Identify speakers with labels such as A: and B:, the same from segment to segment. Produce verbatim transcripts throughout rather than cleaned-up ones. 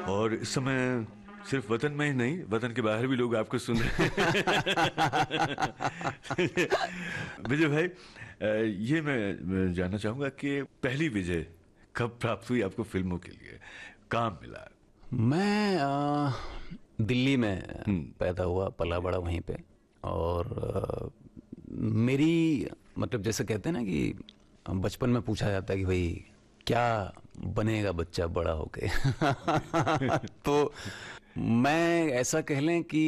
A: और इस समय सिर्फ वतन में ही नहीं, वतन के बाहर भी लोग आपको सुन रहे हैं। विजय भाई, ये मैं जानना चाहूंगा कि पहली विजय कब प्राप्त हुई आपको फिल्मों के लिए, काम मिला?
B: मैं आ, दिल्ली में पैदा हुआ, पला बड़ा वहीं पे। और आ, मेरी मतलब जैसे कहते हैं ना कि बचपन में पूछा जाता है कि भाई क्या बनेगा बच्चा बड़ा होके। तो मैं ऐसा कह लें कि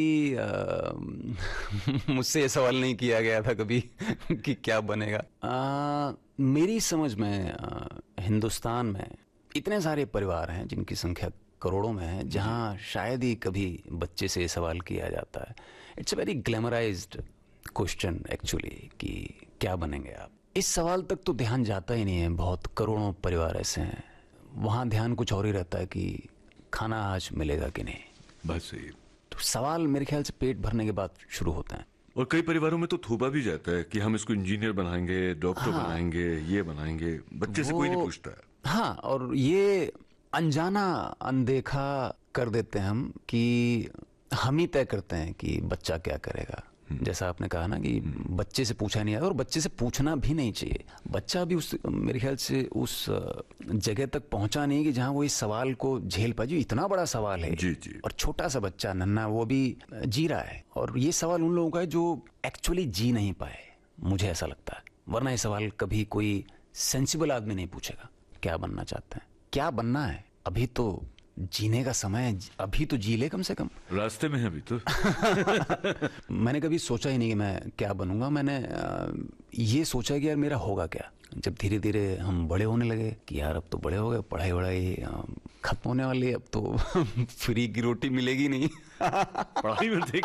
B: मुझसे ये सवाल नहीं किया गया था कभी कि क्या बनेगा। आ, मेरी समझ में आ, हिंदुस्तान में इतने सारे परिवार हैं जिनकी संख्या करोड़ों में है, जहां शायद ही कभी बच्चे से ये सवाल किया जाता है। It's a very glamorised question actually कि क्या बनेंगे आप। इस सवाल तक तो ध्यान जाता ही नहीं है। बहुत करोड़ों परिवार ऐसे हैं, वहाँ ध्यान कुछ और ही रहता है कि खाना आज मिलेगा कि नहीं।
A: बस सही।
B: तो सवाल मेरे ख्याल से पेट भरने के बाद शुरू होता है।
A: और कई परिवारों में तो थोपा भी जाता है कि हम इसको इंजीनियर बनाएंगे, डॉक्टर हाँ, बनाएंगे, ये बनाएंगे। बच्चे से कोई नहीं पूछता है।
B: हाँ, और ये अनजाना अनदेखा कर देते हैं हम कि हम ही तय करते हैं कि बच्चा क्या करेगा। जैसा आपने कहा ना कि बच्चे से पूछा नहीं आता, और बच्चे से पूछना भी नहीं चाहिए। बच्चा भी उस मेरे ख्याल से उस जगह तक पहुंचा नहीं कि जहां वो इस सवाल को झेल पाए। जो इतना बड़ा सवाल है
A: जी जी।
B: और छोटा सा बच्चा नन्हा वो भी जी रहा है। और ये सवाल उन लोगों का है जो एक्चुअली जी नहीं पाए, मुझे ऐसा लगता है। वरना ये सवाल कभी कोई सेंसिबल आदमी नहीं पूछेगा क्या बनना चाहते हैं, क्या बनना है। अभी तो जीने का समय है, अभी तो जी ले कम से कम।
A: रास्ते में है अभी तो।
B: मैंने कभी सोचा ही नहीं कि मैं क्या बनूंगा। मैंने ये सोचा कि यार मेरा होगा क्या। जब धीरे धीरे हम बड़े होने लगे कि यार अब तो बड़े हो गए, पढ़ाई वढ़ाई खत्म होने वाली है, अब तो फ्री की रोटी मिलेगी नहीं।
A: पढ़ाई में देख